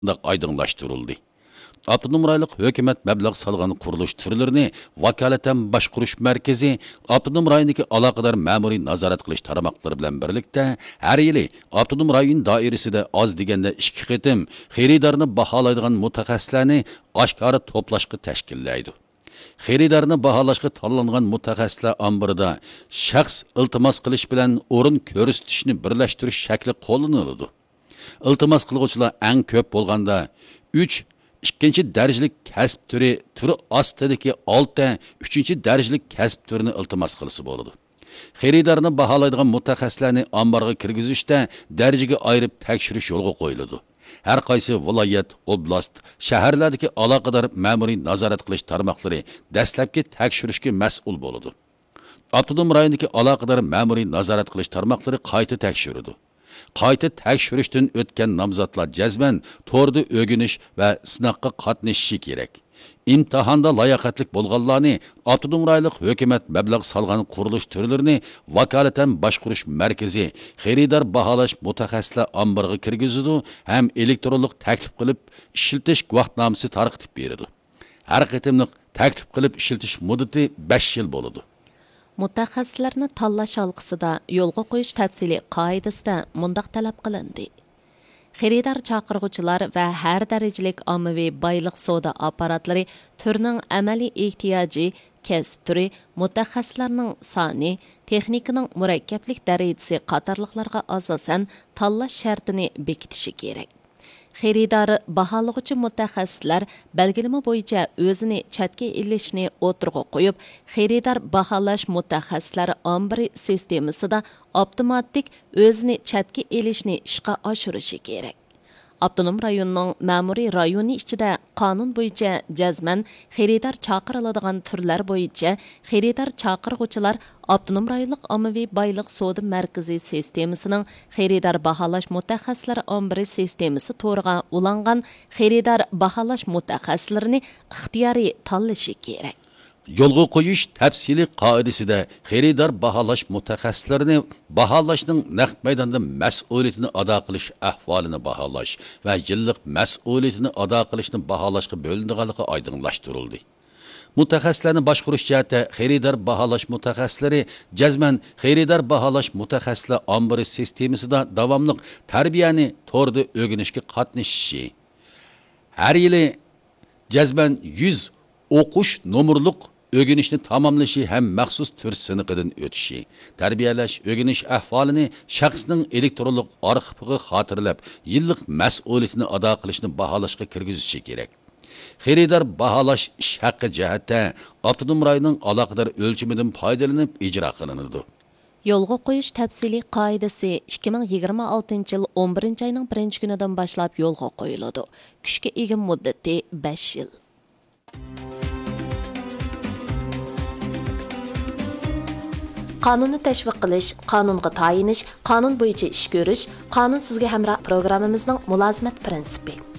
aydınlaştırıldı. Avtonom rayonluq hökumət məbləğ salğan quruluş türlərini vakalatan başquruş mərkəzi avtonom rayondakı əlaqədar məmuri nazarat qilish tarmaqları bilan birlikdə hər yili avtonom rayon dairəsində az degəndə 2 qitim xəridarını bahalaydigan mutaxassislarni oshkora to'plashga tashkillaydi. Xəridarını bahalashga tanlangan mutaxassislar ambarida shaxs iltimos qilish bilan o'rin ko'rsatishni birlashtirish shakli qo'llaniladi. İltimos qiluvchilar eng ko'p bo'lganda 3 ikkinchi darajalik kasb turi ostidagi 6 uchinchi darajalik kasb turini iltimos qilsa bo'ladi. Xəridarni baholaydigan mutaxassislarni ambarga kirgizishda darajaga ayirib tekshirish yo'lga qo'yiladi. Har qaysi viloyat, oblast, shaharlardagi aloqador ma'muriy nazorat qilish tarmoqlari dastlabki tekshirishga mas'ul bo'ladi. Avtonom rayondagi aloqador ma'muriy nazorat qilish tarmoqlari qayta tekshiradi. Qayta tekshirishdan o'tgan nomzodlar jazman to'rda o'rganish va sinoqqa qatnashishi kerak. İmtihanda layoqatlik bo'lganlarni avtonom rayonluq hukumat mablag' solgan qurilish turlarini vakolatan boshqarish markazi xaridor baholash mutaxassislar ambarga kirgizadi ham elektronlik taklif qilib ishlatish guvohnomasi tarqatib beradi. Har qatimliq taklif qilib ishlatish muddati 5 yil bo'ladi. Mutaxassislarni tanlash halqasida yo'lga qo'yish tafsili qoidasida mundaq talab qilindi. Xaridor chaqirg'uvchilar va har darajalik ommaviy boyliq savdo apparatlari turning amaliy ehtiyoji, kasb turi, mutaxassislarning soni, texnikaning murakkablik darajasi qatorliqlarga asosan tanlash shartini bekitishi kerak. Xaridor baholag'uchi mutaxassislar belgilama bo'yicha o'zini chatga ilishni o'tirg'a qo'yib, xaridor baholash mutaxassislari ombiri sistemasida avtomatik o'zini chatga ilishni ishga oshirishi kerak. Avtonom rayonning ma'muriy rayoni ichida qonun bo'yicha jazman xaridor chaqiriladigan turlar bo'yicha xaridor chaqirg'uvchilar avtonom rayonlik ommaviy boyliq savdo markazi sistemasining xaridor baholash mutaxassislari ombiri sistemasi to'g'riga ulangan xaridor baholash mutaxassislarini ixtiyoriy tanlashi kerak. Yo'lga qo'yish tafsili qoidasida xaridor baholash mutaxassislarini baholashning naqd maydonda mas'uliyatini ado qilish ahvolini baholash va yillik mas'uliyatini ado qilishni baholashga bo'linadiganligi oydinlashtirildi. Mutaxassislarni boshqarish jihati xaridor baholash mutaxassislari jazman xaridor baholash mutaxassislar ombiri sistemasida davomli tarbiyani to'g'ri o'rganishga qatnashishi. Har yili jazman 100 o'qish nomerliq o'rganishni tamomlashi ham maxsus tur siniqidan o'tishi, tarbiyalash, o'rganish ahvolini shaxsning elektronlik arxiviga xotirlab, yillik mas'uliyatini ado qilishni baholashga kirgizishi kerak. Xaridor baholash ish haqqi jihatda avtonom rayonning aloqador o'lchamidan foydalanib ijro qilinadi. Yo'lga qo'yish tafsili qoidasi 2026-yil 11-oyning 1-kunidan boshlab yo'lga qo'yiladi. Kuchga ega muddati 5 yil. Qonunni tashviq qilish, qonunga tayinish, qonun bo'yicha ish ko'rish, qonun sizga hamroh programmamizning mulozimat prinsipi.